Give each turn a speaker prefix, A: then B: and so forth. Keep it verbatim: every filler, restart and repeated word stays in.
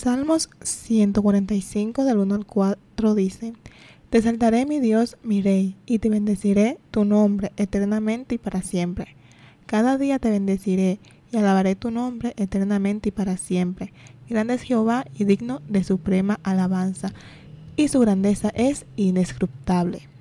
A: Salmos ciento cuarenta y cinco del uno al cuatro dice: Te exaltaré, mi Dios, mi Rey, y te bendeciré tu nombre eternamente y para siempre. Cada día te bendeciré y alabaré tu nombre eternamente y para siempre. Grande es Jehová y digno de suprema alabanza, y su grandeza es inescrutable.